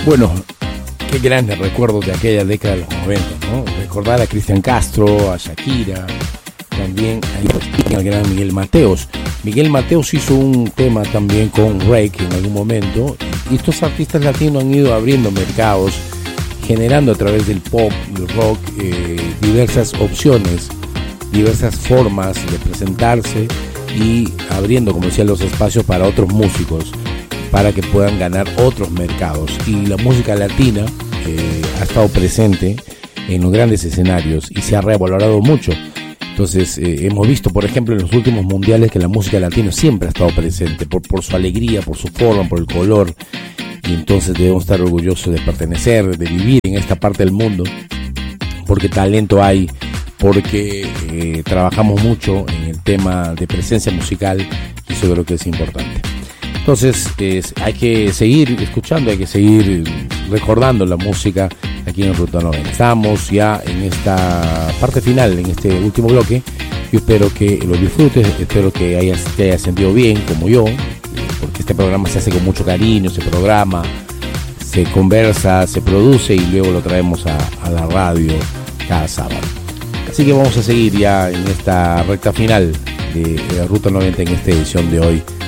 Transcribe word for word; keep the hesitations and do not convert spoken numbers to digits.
Bueno, qué grandes recuerdos de aquella década de los noventa, ¿no? Recordar a Cristian Castro, a Shakira, también al gran Miguel Mateos. Miguel Mateos hizo un tema también con Rake en algún momento, y estos artistas latinos han ido abriendo mercados, generando a través del pop y el rock eh, diversas opciones, diversas formas de presentarse y abriendo, como decía, los espacios para otros músicos, para que puedan ganar otros mercados. Y la música latina eh, ha estado presente en los grandes escenarios y se ha revalorado mucho. Entonces eh, hemos visto, por ejemplo, en los últimos mundiales, que la música latina siempre ha estado presente por, por su alegría, por su forma, por el color. Y entonces debemos estar orgullosos de pertenecer, de vivir en esta parte del mundo, porque talento hay, porque eh, trabajamos mucho en el tema de presencia musical, y eso creo que es importante. Entonces es, hay que seguir escuchando, hay que seguir recordando la música aquí en Ruta noventa. Estamos ya en esta parte final, en este último bloque. Yo espero que lo disfrutes, espero que hayas, te hayas sentido bien como yo, porque este programa se hace con mucho cariño, se programa, se conversa, se produce y luego lo traemos a, a la radio cada sábado. Así que vamos a seguir ya en esta recta final de, de Ruta noventa en esta edición de hoy